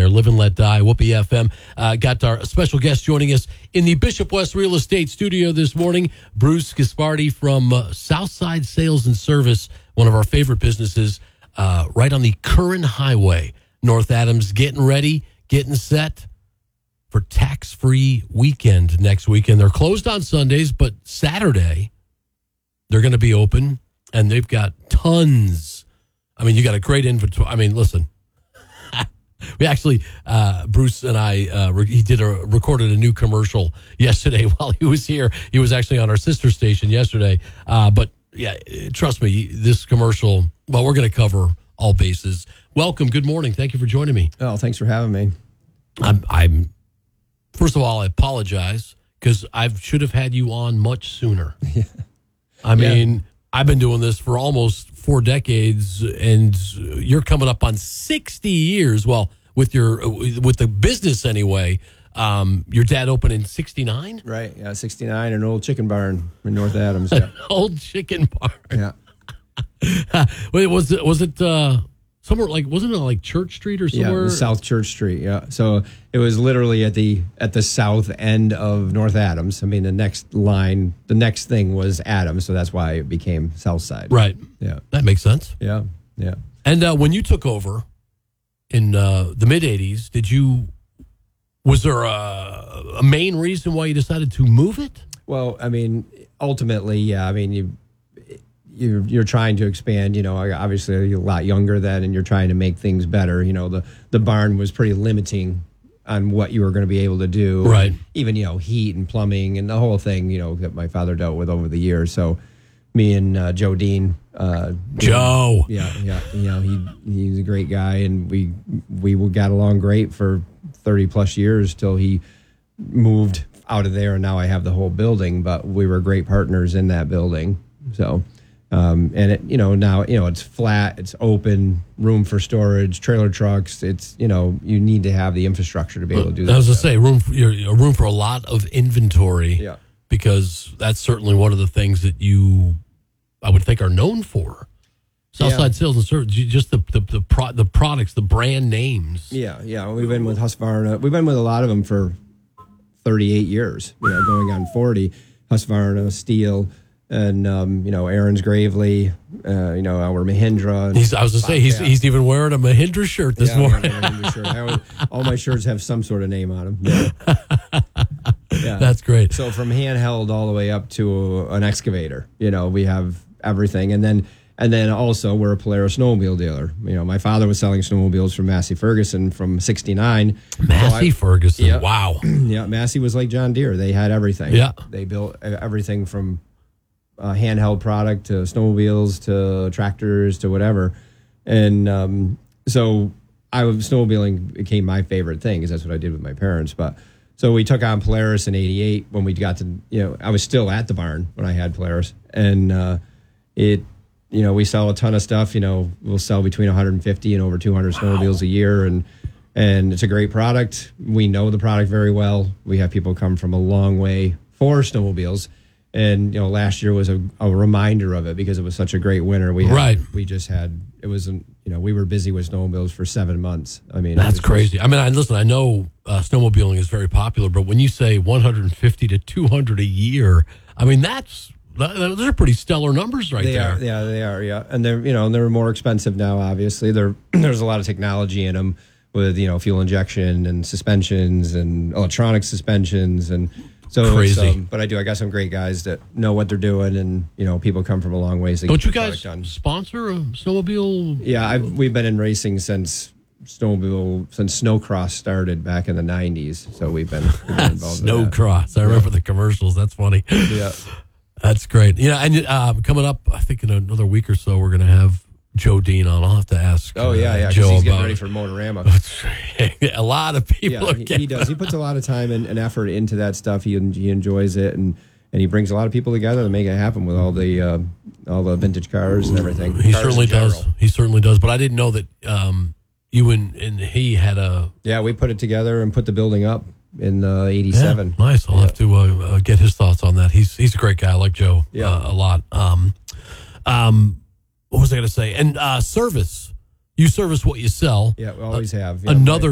Live and Let Die, Whoopee FM. Got our special guest joining us in the Bishop West Real Estate studio this morning, Bruce Gaspardi from Southside Sales and Service, one of our favorite businesses right on the Curran Highway, North Adams, getting ready, getting set for tax-free weekend next weekend. They're closed on Sundays, but Saturday they're going to be open, and they've got tons. I mean, you got a great inventory. I mean, listen, we actually, Bruce and I, recorded a new commercial yesterday while he was here. He was actually on our sister station yesterday. But yeah, trust me, this commercial, well, we're going to cover all bases. Welcome. Good morning. Thank you for joining me. Oh, thanks for having me. I'm first of all, I apologize because I should have had you on much sooner. Yeah. I mean, I've been doing this for almost 4 decades, and you're coming up on 60 years. Well, with the business anyway. Your dad opened in 69? Right, yeah, 69, an old chicken barn in North Adams. Yeah. An old chicken barn. Yeah. Wait, was it somewhere like, wasn't it like Church Street or somewhere? Yeah, South Church Street, yeah. So it was literally at the south end of North Adams. I mean, the next thing was Adams, so that's why it became Southside. Right. Yeah. That makes sense. Yeah, yeah. And when you took over in the mid-'80s, was there a main reason why you decided to move it? Well, I mean, ultimately, yeah. I mean, you're trying to expand. You know, obviously you're a lot younger then, and you're trying to make things better. You know, the barn was pretty limiting on what you were going to be able to do. Right. Even, you know, heat and plumbing and the whole thing, you know, that my father dealt with over the years. So me and Joe Dean. Joe. Yeah. You know, he's a great guy, and we got along great for 30 plus years till he moved out of there, and now I have the whole building, but we were great partners in that building. So, and it, you know, now, you know, it's flat, it's open, room for storage, trailer trucks. It's, you know, you need to have the infrastructure to be able to do that. I was going to say, room for a lot of inventory. Yeah. Because that's certainly one of the things that I would think, are known for. Southside Sales and Service, just the products, the brand names. Yeah. We've been with Husqvarna. We've been with a lot of them for 38 years, you know, going on 40. Husqvarna, Steel, and, you know, Aaron's Gravely, you know, our Mahindra. I was going to say, he's even wearing a Mahindra shirt this morning. Mahindra shirt. All my shirts have some sort of name on them. Yeah. Yeah. That's great. So from handheld all the way up to an excavator, you know, we have everything. And then also we're a Polaris snowmobile dealer. You know, my father was selling snowmobiles from Massey Ferguson from 69. Massey Ferguson. Yeah. Wow. Yeah. Massey was like John Deere. They had everything. Yeah. They built everything from handheld product to snowmobiles to tractors to whatever. And so snowmobiling became my favorite thing because that's what I did with my parents. But so we took on Polaris in 88 when we got to, you know, I was still at the barn when I had Polaris. And you know, we sell a ton of stuff. You know, we'll sell between 150 and over 200 snowmobiles a year. And it's a great product. We know the product very well. We have people come from a long way for snowmobiles. And, you know, last year was a reminder of it because it was such a great winter. We were busy with snowmobiles for 7 months. I mean, that's crazy. I mean, I know snowmobiling is very popular, but when you say 150 to 200 a year, I mean, those are pretty stellar numbers right there. Yeah, they are. Yeah. And they're more expensive now, obviously. There's a lot of technology in them with, you know, fuel injection and suspensions and electronic suspensions and so crazy. But I got some great guys that know what they're doing, and, you know, people come from a long ways. Don't you guys sponsor a snowmobile? Yeah, we've been in racing since Snowcross started back in the 90s. So we've been involved Snowcross. I remember the commercials. That's funny. Yeah. That's great. Yeah, and coming up, I think in another week or so, we're going to have Joe Dean on. I'll have to ask. Oh yeah, Joe he's getting ready for Motorama. A lot of people. Yeah, he does. He puts a lot of time and effort into that stuff. He enjoys it, and he brings a lot of people together to make it happen with all the vintage cars and everything. He certainly does. He certainly does. But I didn't know that you and he had a. Yeah, we put it together and put the building up in 87. Yeah, nice. I'll have to get his thoughts on that. He's a great guy. I like Joe a lot. What was I going to say? And service. You service what you sell. Yeah, we always have. Another